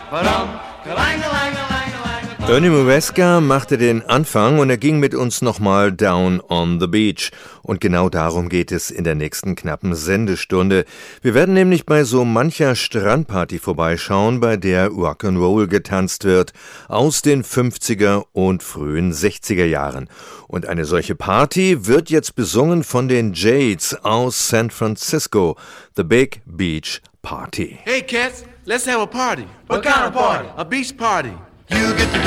Ernie Muesca machte den Anfang und er ging mit uns nochmal down on the beach. Und genau darum geht es in der nächsten knappen Sendestunde. Wir werden nämlich bei so mancher Strandparty vorbeischauen, bei der Rock'n'Roll getanzt wird, aus den 50er und frühen 60er Jahren. Und eine solche Party wird jetzt besungen von den Jades aus San Francisco, The Big Beach Party. Hey cats, let's have a party. What kind of party? A beach party. You get the